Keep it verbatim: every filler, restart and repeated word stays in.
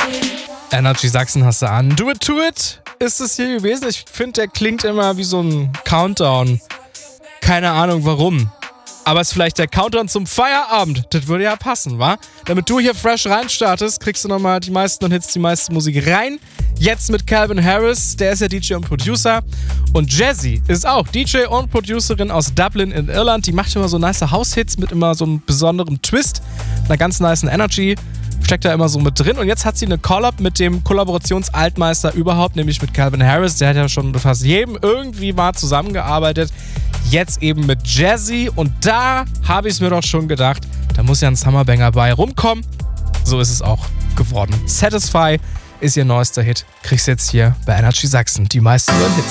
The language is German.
Energy Sachsen hast du an. Do it to it ist es hier gewesen. Ich finde, der klingt immer wie so ein Countdown. Keine Ahnung warum. Aber es ist vielleicht der Countdown zum Feierabend. Das würde ja passen, wa? Damit du hier fresh reinstartest, kriegst du nochmal die meisten und Hits, die meiste Musik rein. Jetzt mit Calvin Harris, der ist ja D J und Producer. Und Jazzy ist auch D J und Producerin aus Dublin in Irland. Die macht immer so nice House-Hits mit immer so einem besonderen Twist, einer ganz nice Energy. Steckt da immer so mit drin. Und jetzt hat sie eine Collab mit dem Kollaborationsaltmeister überhaupt, nämlich mit Calvin Harris. Der hat ja schon mit fast jedem irgendwie mal zusammengearbeitet. Jetzt eben mit Jazzy. Und da habe ich es mir doch schon gedacht, da muss ja ein Summerbanger bei rumkommen. So ist es auch geworden. Satisfy ist ihr neuester Hit. Kriegst jetzt hier bei Energy Sachsen die meisten neuen Hits.